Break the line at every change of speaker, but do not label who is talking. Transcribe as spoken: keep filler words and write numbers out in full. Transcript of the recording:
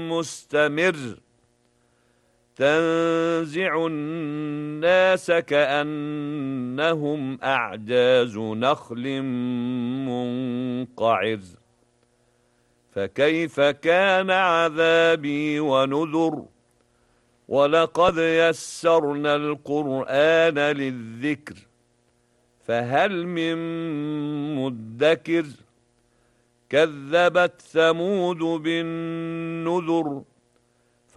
مستمر تنزع الناس كأنهم أعجاز نخل منقعر فكيف كان عذابي ونذر ولقد يسرنا القرآن للذكر فهل من مدكر كذبت ثمود بالنذر